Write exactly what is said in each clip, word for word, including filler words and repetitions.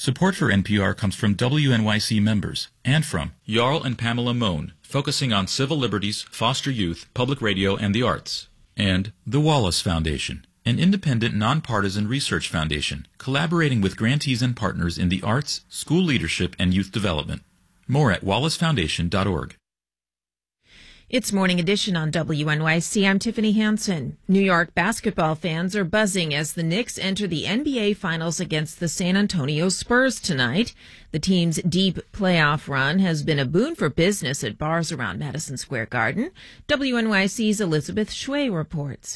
Support for N P R comes from W N Y C members and from Jarl and Pamela Mohn, focusing on civil liberties, foster youth, public radio, and the arts. And the Wallace Foundation, an independent, nonpartisan research foundation collaborating with grantees and partners in the arts, school leadership, and youth development. More at wallace foundation dot org. It's Morning Edition on W N Y C. I'm Tiffany Hansen. New York basketball fans are buzzing as the Knicks enter the N B A Finals against the San Antonio Spurs tonight. The team's deep playoff run has been a boon for business at bars around Madison Square Garden. W N Y C's Elizabeth Shue reports.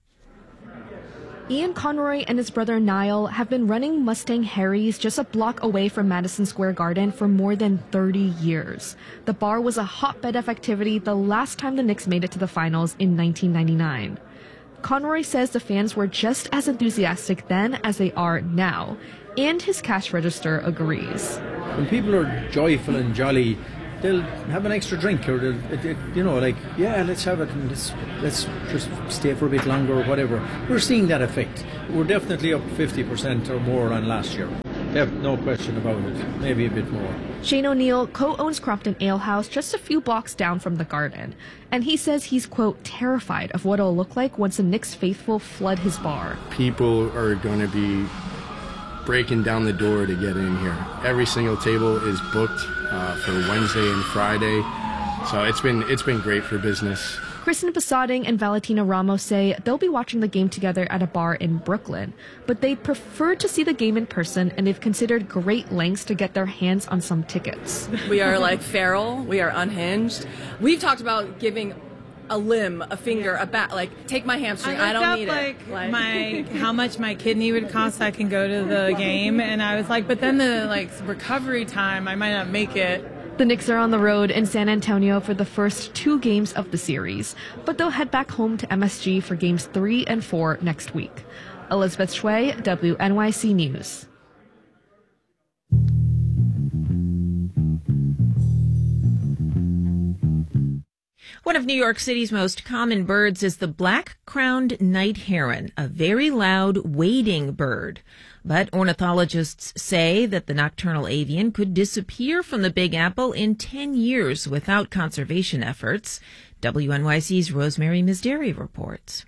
Ian Conroy and his brother Niall have been running Mustang Harry's just a block away from Madison Square Garden for more than thirty years. The bar was a hotbed of activity the last time the Knicks made it to the finals in nineteen ninety-nine. Conroy says the fans were just as enthusiastic then as they are now, and his cash register agrees. When people are joyful and jolly, they'll have an extra drink, or they'll, you know, like, yeah, let's have it, and let's, let's just stay for a bit longer or whatever. We're seeing that effect. We're definitely up fifty percent or more on last year. Def- no question about it. Maybe a bit more. Shane O'Neill co-owns Crompton Ale House just a few blocks down from the Garden. And he says he's, quote, terrified of what it'll look like once the Knicks faithful flood his bar. People are going to be breaking down the door to get in here. Every single table is booked uh, for Wednesday and Friday, so it's been it's been great for business. Kristen Posading and Valentina Ramos say they'll be watching the game together at a bar in Brooklyn, but they'd prefer to see the game in person, and they've considered great lengths to get their hands on some tickets. We are like feral, we are unhinged. We've talked about giving a limb, a finger, a back, like, take my hamstring, I, I don't need like, it. Like my how much my kidney would cost so I can go to the game, and I was like, but then the like recovery time, I might not make it. The Knicks are on the road in San Antonio for the first two games of the series, but they'll head back home to M S G for games three and four next week. Elizabeth Shue, W N Y C News. One of New York City's most common birds is the black-crowned night heron, a very loud wading bird. But ornithologists say that the nocturnal avian could disappear from the Big Apple in ten years without conservation efforts. W N Y C's Rosemary Misderi reports.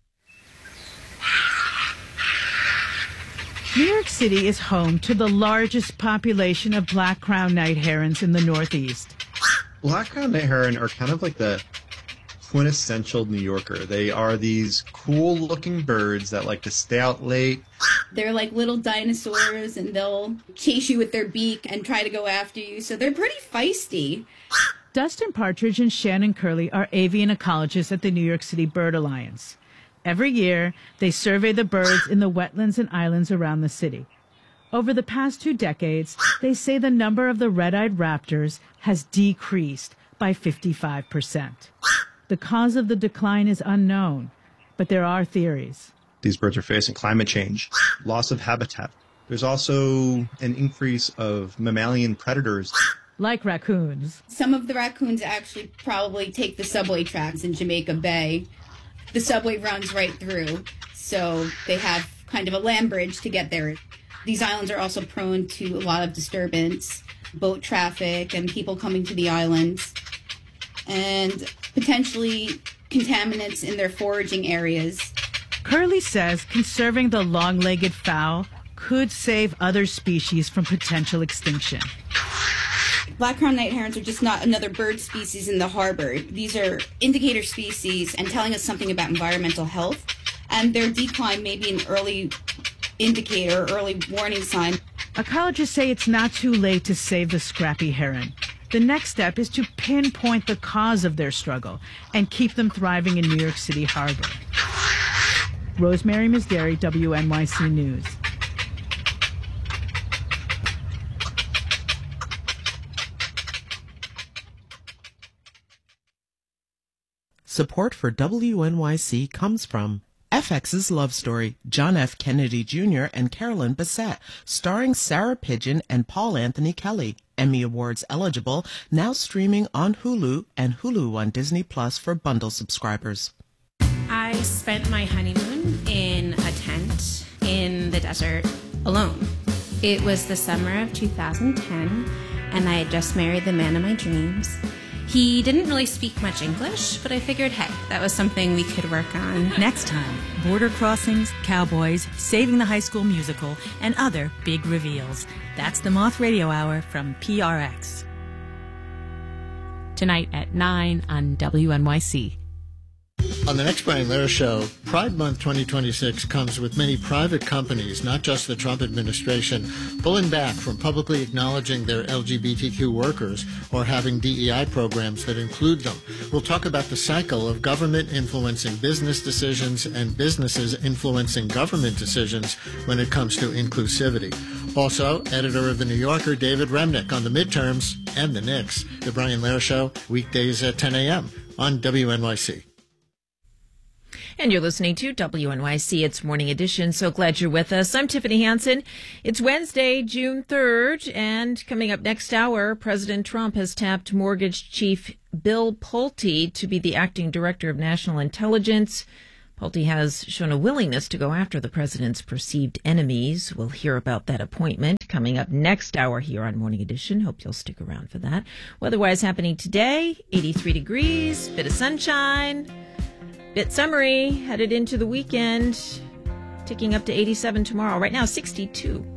New York City is home to the largest population of black-crowned night herons in the Northeast. Black-crowned night heron are kind of like the quintessential New Yorker. They are these cool-looking birds that like to stay out late. They're like little dinosaurs, and they'll chase you with their beak and try to go after you, so they're pretty feisty. Dustin Partridge and Shannon Curley are avian ecologists at the New York City Bird Alliance. Every year, they survey the birds in the wetlands and islands around the city. Over the past two decades, they say the number of the red-eyed raptors has decreased by fifty-five percent. The cause of the decline is unknown, but there are theories. These birds are facing climate change, loss of habitat. There's also an increase of mammalian predators. Like raccoons. Some of the raccoons actually probably take the subway tracks in Jamaica Bay. The subway runs right through, so they have kind of a land bridge to get there. These islands are also prone to a lot of disturbance, boat traffic, and people coming to the islands, and potentially contaminants in their foraging areas. Curley says conserving the long-legged fowl could save other species from potential extinction. Black-crowned night herons are just not another bird species in the harbor. These are indicator species and telling us something about environmental health, and their decline may be an early indicator, early warning sign. Ecologists say it's not too late to save the scrappy heron. The next step is to pinpoint the cause of their struggle and keep them thriving in New York City Harbor. Rosemary Misderi, W N Y C News. Support for W N Y C comes from F X's Love Story, John F. Kennedy Junior and Carolyn Bessette, starring Sarah Pidgeon and Paul Anthony Kelly. Emmy Awards eligible, now streaming on Hulu and Hulu on Disney Plus for bundle subscribers. I spent my honeymoon in a tent in the desert alone. It was the summer of two thousand ten, and I had just married the man of my dreams. He didn't really speak much English, but I figured, hey, that was something we could work on. Next time, border crossings, cowboys, saving the high school musical, and other big reveals. That's the Moth Radio Hour from P R X. Tonight at nine on W N Y C. On the next Brian Lehrer Show, Pride Month twenty twenty-six comes with many private companies, not just the Trump administration, pulling back from publicly acknowledging their L G B T Q workers or having D E I programs that include them. We'll talk about the cycle of government influencing business decisions and businesses influencing government decisions when it comes to inclusivity. Also, editor of The New Yorker, David Remnick, on the midterms and the Knicks. The Brian Lehrer Show, weekdays at ten a.m. on W N Y C. And you're listening to W N Y C, its Morning Edition. So glad you're with us. I'm Tiffany Hansen. It's Wednesday, June third, and coming up next hour, President Trump has tapped mortgage chief Bill Pulte to be the acting director of national intelligence. Pulte has shown a willingness to go after the president's perceived enemies. We'll hear about that appointment coming up next hour here on Morning Edition. Hope you'll stick around for that. Weather-wise happening today, eighty-three degrees, bit of sunshine. Bit summery, headed into the weekend, ticking up to eighty-seven tomorrow. Right now, sixty-two.